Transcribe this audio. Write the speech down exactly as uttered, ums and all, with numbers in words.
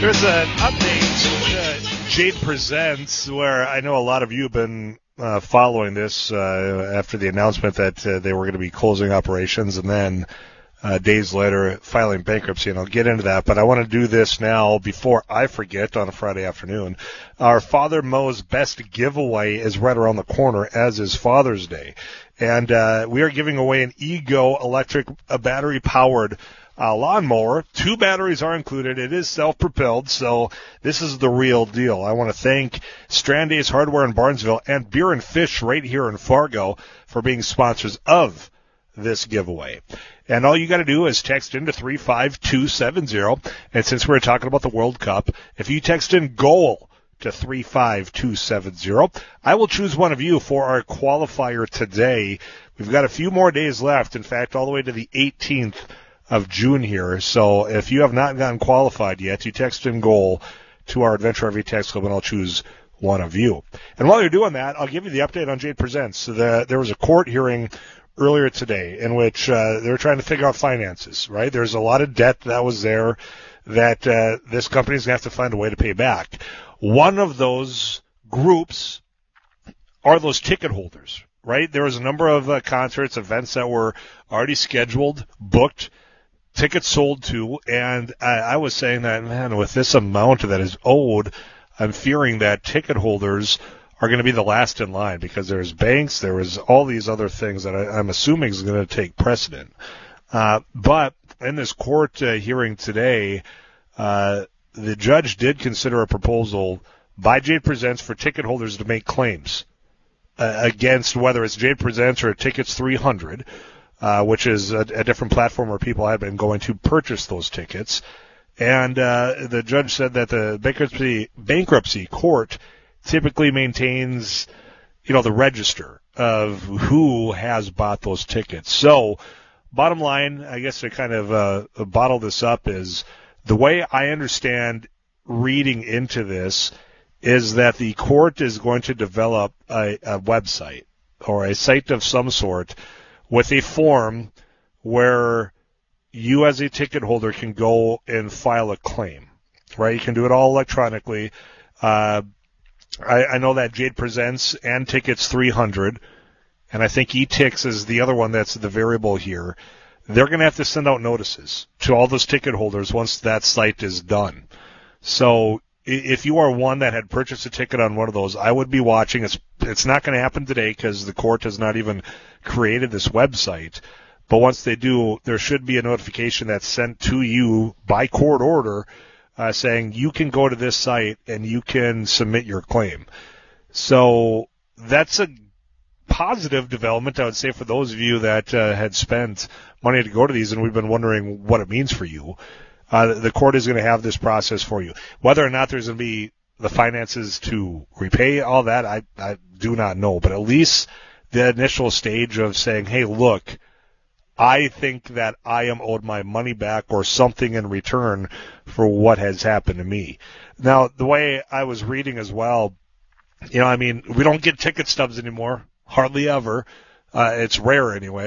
There's an update, uh, Jade Presents, where I know a lot of you have been uh, following this uh, after the announcement that uh, they were going to be closing operations and then uh, days later filing bankruptcy, and I'll get into that. But I want to do this now before I forget on a Friday afternoon. Our Father Mo's Best Giveaway is right around the corner, as is Father's Day. And uh, we are giving away an Ego electric uh, battery-powered Uh, lawnmower. Two batteries are included. It is self-propelled, so this is the real deal. I want to thank Strandays Hardware in Barnesville and Beer and Fish right here in Fargo for being sponsors of this giveaway. And all you got to do is text into three five two seven zero. And since we're talking about the World Cup, if you text in GOAL to three five two seven zero, I will choose one of you for our qualifier today. We've got a few more days left. In fact, all the way to the eighteenth of June here. So if you have not gotten qualified yet, you text in GOAL to our Adventure R V Text Club, and I'll choose one of you. And while you're doing that, I'll give you the update on Jade Presents. So the, there was a court hearing earlier today in which uh, they were trying to figure out finances, right? There's a lot of debt that was there that uh, this company's going to have to find a way to pay back. One of those groups are those ticket holders, right? There was a number of uh, concerts, events that were already scheduled, booked, tickets sold to, and I, I was saying that, man, with this amount that is owed, I'm fearing that ticket holders are going to be the last in line because there's banks, there is all these other things that I, I'm assuming is going to take precedent. Uh, but in this court uh, hearing today, uh, the judge did consider a proposal by Jade Presents for ticket holders to make claims uh, against whether it's Jade Presents or Tickets three hundred, Uh, which is a, a different platform where people had been going to purchase those tickets. And uh, the judge said that the bankruptcy bankruptcy court typically maintains, you know, the register of who has bought those tickets. So, bottom line, I guess to kind of uh, bottle this up is the way I understand reading into this is that the court is going to develop a, a website or a site of some sort with a form where you as a ticket holder can go and file a claim, right? You can do it all electronically. Uh, I, I know that Jade Presents and Tickets three hundred, and I think E-Tix is the other one that's the variable here. They're going to have to send out notices to all those ticket holders once that site is done. So if you are one that had purchased a ticket on one of those, I would be watching. It's it's not going to happen today because the court has not even created this website. But once they do, there should be a notification that's sent to you by court order uh, saying you can go to this site and you can submit your claim. So that's a positive development, I would say, for those of you that uh, had spent money to go to these and we've been wondering what it means for you. Uh, the court is going to have this process for you. Whether or not there's going to be the finances to repay all that, I, I do not know. But at least the initial stage of saying, hey, look, I think that I am owed my money back or something in return for what has happened to me. Now, the way I was reading as well, you know, I mean, we don't get ticket stubs anymore, hardly ever. Uh, it's rare anyway.